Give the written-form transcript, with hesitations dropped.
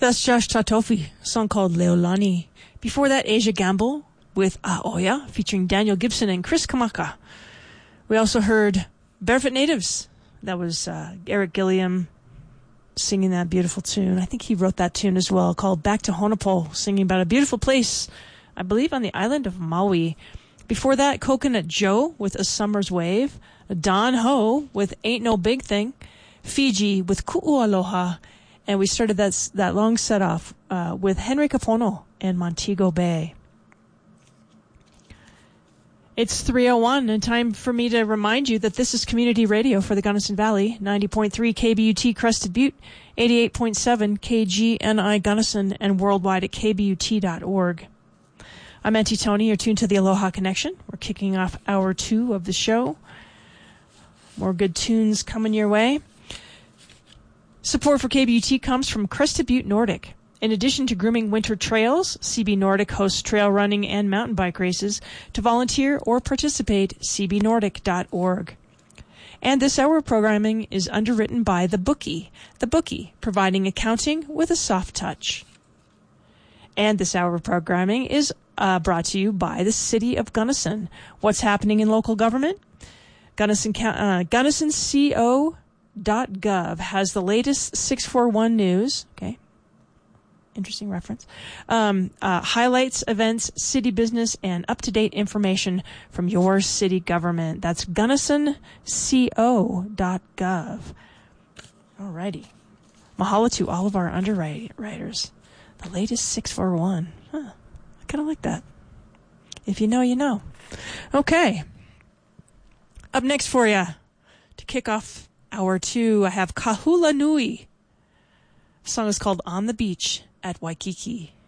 That's Josh Tatofi, a song called Leolani. Before that, Asia Gamble with Aoya, featuring Daniel Gibson and Chris Kamaka. We also heard Barefoot Natives. That was Eric Gilliam singing that beautiful tune. I think he wrote that tune as well, called Back to Honopo, singing about a beautiful place, I believe on the island of Maui. Before that, Coconut Joe with A Summer's Wave. Don Ho with Ain't No Big Thing. Fiji with Ku'ualoha. And we started that long set off with Henry Kapono and Montego Bay. It's 3:01 and time for me to remind you that this is community radio for the Gunnison Valley. 90.3 KBUT Crested Butte, 88.7 KGNI Gunnison, and worldwide at kbut.org. I'm Auntie Tony. You're tuned to the Aloha Connection. We're kicking off hour 2 of the show. More good tunes coming your way. Support for KBUT comes from Crested Butte Nordic. In addition to grooming winter trails, CB Nordic hosts trail running and mountain bike races. To volunteer or participate, cbnordic.org. And this hour of programming is underwritten by The Bookie. The Bookie, providing accounting with a soft touch. And this hour of programming is brought to you by the City of Gunnison. What's happening in local government? GunnisonCO.gov has the latest 641 news. Okay. Interesting reference. Highlights, events, city business, and up-to-date information from your city government. That's GunnisonCO.gov. Alrighty. Mahalo to all of our underwriters. The latest 641. I kind of like that. If you know, you know. Okay. Up next for you, to kick off hour 2, I have Kahula Nui. The song is called On the Beach at Waikiki.